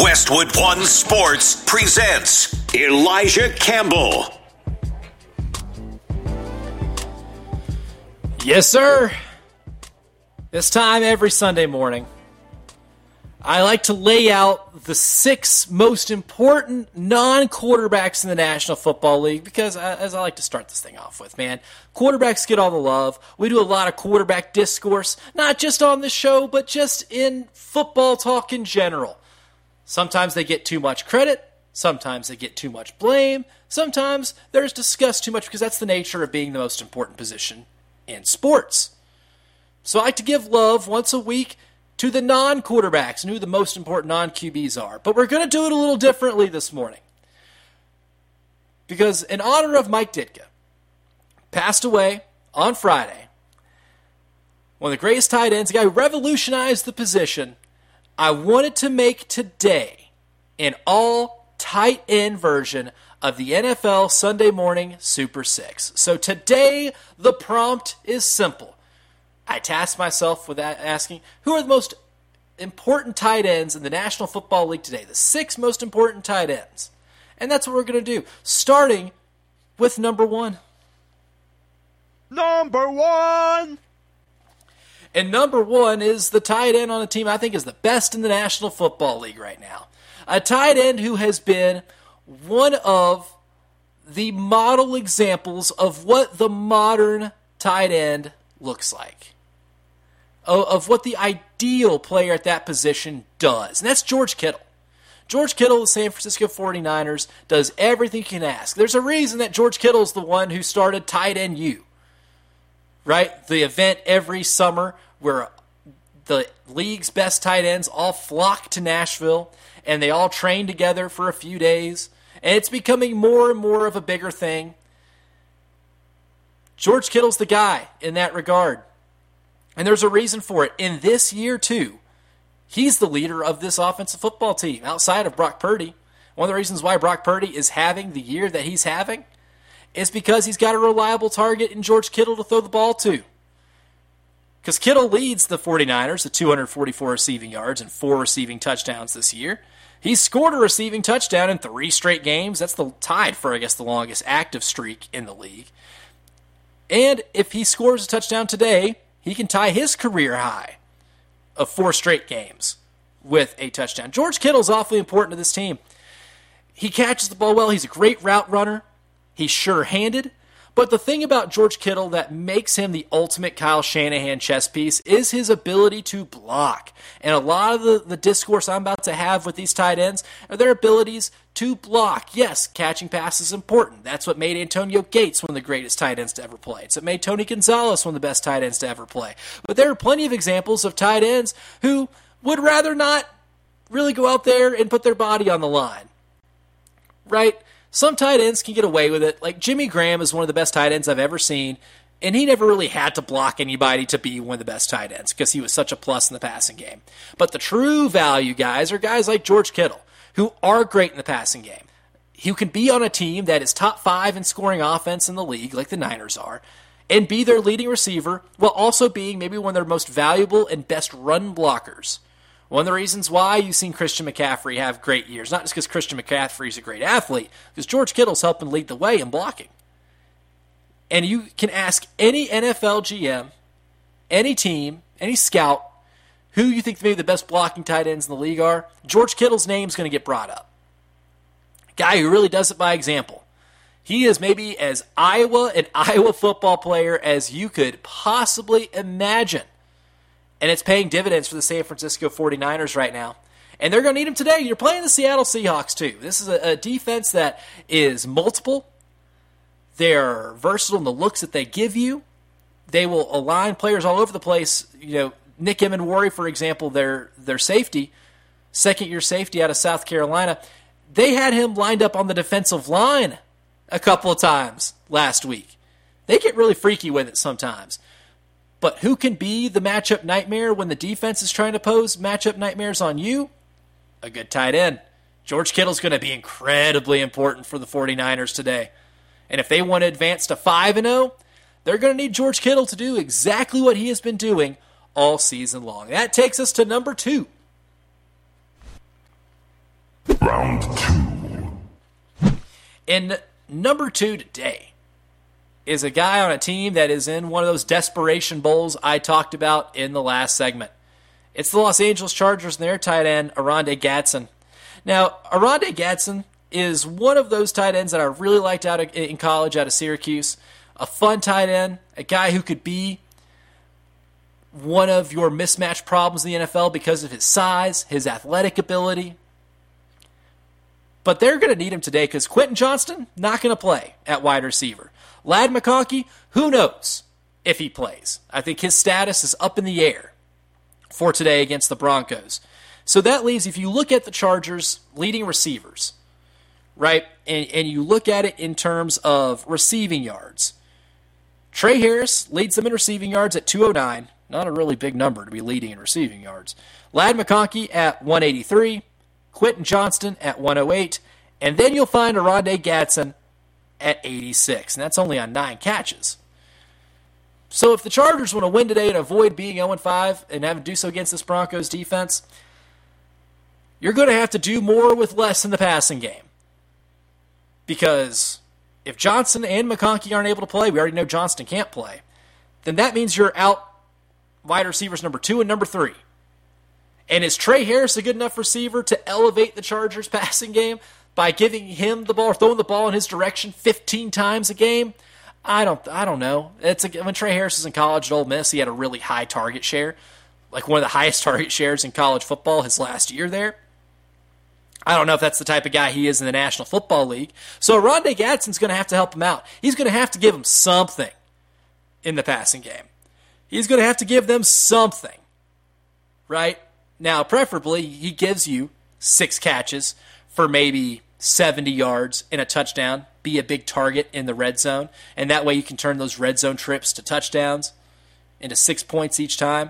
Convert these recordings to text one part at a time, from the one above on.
Westwood One Sports presents Elijah Campbell. Yes, sir. This time every Sunday morning, I like to lay out the 6 most important non-quarterbacks in the National Football League because, as I like to start this thing off with, man, quarterbacks get all the love. We do a lot of quarterback discourse, not just on this show, but just in football talk in general. Sometimes they get too much credit. Sometimes they get too much blame. Sometimes they're discussed too much because that's the nature of being the most important position in sports. So I like to give love once a week to the non-quarterbacks and who the most important non-QBs are. But we're going to do it a little differently this morning. Because in honor of Mike Ditka, passed away on Friday, one of the greatest tight ends, a guy who revolutionized the position, I wanted to make today an all tight end version of the NFL Sunday Morning Super 6. So today, the prompt is simple. I tasked myself with asking, who are the most important tight ends in the National Football League today? The 6 most important tight ends. And that's what we're going to do, starting with number 1. Number 1! And number 1 is the tight end on the team I think is the best in the National Football League right now. A tight end who has been one of the model examples of what the modern tight end looks like. Of what the ideal player at that position does. And that's George Kittle. George Kittle, the San Francisco 49ers, does everything you can ask. There's a reason that George Kittle's the one who started Tight End U. Right? The event every summer where the league's best tight ends all flock to Nashville and they all train together for a few days. And it's becoming more and more of a bigger thing. George Kittle's the guy in that regard. And there's a reason for it. In this year, too, he's the leader of this offensive football team outside of Brock Purdy. One of the reasons why Brock Purdy is having the year that he's having is because he's got a reliable target in George Kittle to throw the ball to. Because Kittle leads the 49ers at 244 receiving yards and 4 receiving touchdowns this year. He's scored a receiving touchdown in 3 straight games. That's tied for, I guess, the longest active streak in the league. And if he scores a touchdown today, he can tie his career high of 4 straight games with a touchdown. George Kittle's awfully important to this team. He catches the ball well. He's a great route runner. He's sure-handed. But the thing about George Kittle that makes him the ultimate Kyle Shanahan chess piece is his ability to block. And a lot of the discourse I'm about to have with these tight ends are their abilities to block. Yes, catching passes is important. That's what made Antonio Gates one of the greatest tight ends to ever play. It's what made Tony Gonzalez one of the best tight ends to ever play. But there are plenty of examples of tight ends who would rather not really go out there and put their body on the line. Right? Some tight ends can get away with it. Like Jimmy Graham is one of the best tight ends I've ever seen, and he never really had to block anybody to be one of the best tight ends because he was such a plus in the passing game. But the true value guys are guys like George Kittle, who are great in the passing game, who can be on a team that is top 5 in scoring offense in the league, like the Niners are, and be their leading receiver while also being maybe one of their most valuable and best run blockers. One of the reasons why you've seen Christian McCaffrey have great years, not just because Christian McCaffrey is a great athlete, because George Kittle's helping lead the way in blocking. And you can ask any NFL GM, any team, any scout, who you think maybe the best blocking tight ends in the league are, George Kittle's name's going to get brought up. A guy who really does it by example. He is maybe as an Iowa football player as you could possibly imagine. And it's paying dividends for the San Francisco 49ers right now. And they're going to need him today. You're playing the Seattle Seahawks, too. This is a defense that is multiple. They're versatile in the looks that they give you. They will align players all over the place. You know, Nick Emenwari, for example, their safety, second-year safety out of South Carolina, they had him lined up on the defensive line a couple of times last week. They get really freaky with it sometimes. But who can be the matchup nightmare when the defense is trying to pose matchup nightmares on you? A good tight end. George Kittle's going to be incredibly important for the 49ers today. And if they want to advance to 5-0, they're going to need George Kittle to do exactly what he has been doing all season long. That takes us to number 2. Round 2. And number 2 today is a guy on a team that is in one of those desperation bowls I talked about in the last segment. It's the Los Angeles Chargers and their tight end, Oronde Gadsden. Now, Oronde Gadsden is one of those tight ends that I really liked in college out of Syracuse. A fun tight end, a guy who could be one of your mismatch problems in the NFL because of his size, his athletic ability. But they're going to need him today because Quentin Johnston, not going to play at wide receiver. Ladd McConkey, who knows if he plays. I think his status is up in the air for today against the Broncos. So that leaves, if you look at the Chargers' leading receivers, right, and you look at it in terms of receiving yards, Trey Harris leads them in receiving yards at 209. Not a really big number to be leading in receiving yards. Ladd McConkey at 183. Quentin Johnston at 108. And then you'll find Oronde Gadsden at 86. And that's only on 9 catches. So if the Chargers want to win today and avoid being 0-5 and have to do so against this Broncos defense, you're going to have to do more with less in the passing game. Because if Johnson and McConkey aren't able to play, we already know Johnston can't play, then that means you're out wide receivers number 2 and number 3. And is Trey Harris a good enough receiver to elevate the Chargers' passing game by giving him the ball or throwing the ball in his direction 15 times a game? I don't know. When Trey Harris was in college at Ole Miss, he had a really high target share, like one of the highest target shares in college football his last year there. I don't know if that's the type of guy he is in the National Football League. So Oronde Gadsden's going to have to help him out. He's going to have to give him something in the passing game. He's going to have to give them something, right? Now, preferably, he gives you 6 catches for maybe 70 yards and a touchdown, be a big target in the red zone, and that way you can turn those red zone trips to touchdowns into 6 points each time.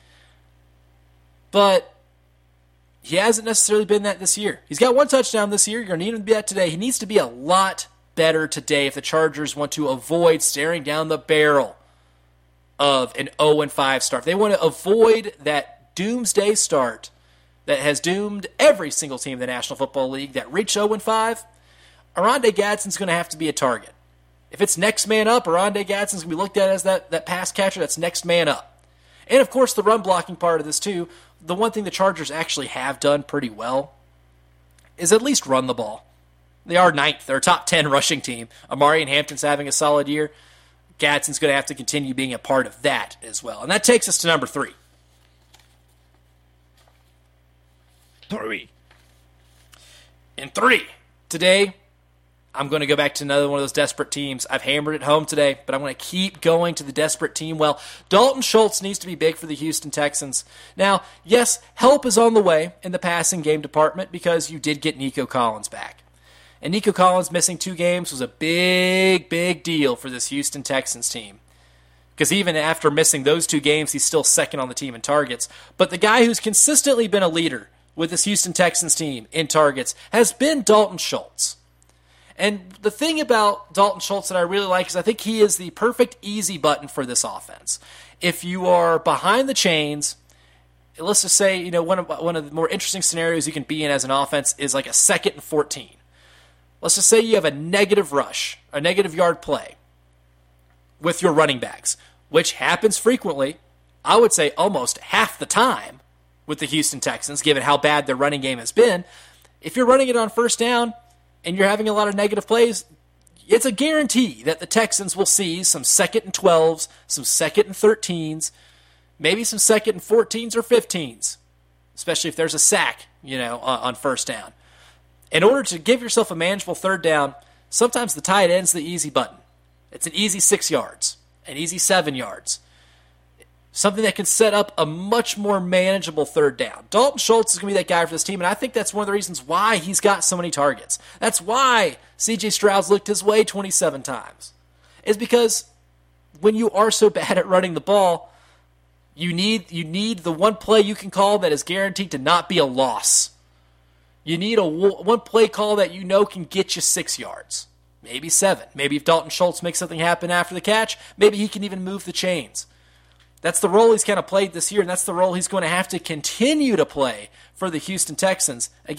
But he hasn't necessarily been that this year. He's got 1 touchdown this year. You're going to need him to be that today. He needs to be a lot better today if the Chargers want to avoid staring down the barrel of an 0-5 start. They want to avoid that doomsday start that has doomed every single team in the National Football League that reached 0-5. Oronde Gadsden's going to have to be a target. If it's next man up, Oronde Gadsden's going to be looked at as that pass catcher that's next man up. And, of course, the run blocking part of this, too. The one thing the Chargers actually have done pretty well is at least run the ball. They are 9th. They're a top 10 rushing team. Amari Hampton's having a solid year. Gadsden's going to have to continue being a part of that as well. And that takes us to number 3. 3. In 3, today, I'm going to go back to another one of those desperate teams. I've hammered it home today, but I'm going to keep going to the desperate team. Well, Dalton Schultz needs to be big for the Houston Texans. Now, yes, help is on the way in the passing game department because you did get Nico Collins back. And Nico Collins missing 2 games was a big, big deal for this Houston Texans team. Because even after missing those 2 games, he's still second on the team in targets. But the guy who's consistently been a leader with this Houston Texans team in targets has been Dalton Schultz. And the thing about Dalton Schultz that I really like is I think he is the perfect easy button for this offense. If you are behind the chains, let's just say, one of the more interesting scenarios you can be in as an offense is like a 2nd and 14. Let's just say you have a negative rush, a negative yard play with your running backs, which happens frequently, I would say almost half the time with the Houston Texans, given how bad their running game has been. If you're running it on first down and you're having a lot of negative plays, it's a guarantee that the Texans will see some 2nd and 12s, some 2nd and 13s, maybe some 2nd and 14s or 15s, especially if there's a sack, on first down. In order to give yourself a manageable 3rd down, sometimes the tight end's the easy button. It's an easy 6 yards, an easy 7 yards. Something that can set up a much more manageable 3rd down. Dalton Schultz is going to be that guy for this team, and I think that's one of the reasons why he's got so many targets. That's why C.J. Stroud's looked his way 27 times. Is because when you are so bad at running the ball, you need the one play you can call that is guaranteed to not be a loss. You need one play call that can get you 6 yards, maybe 7. Maybe if Dalton Schultz makes something happen after the catch, maybe he can even move the chains. That's the role he's kind of played this year, and that's the role he's going to have to continue to play for the Houston Texans.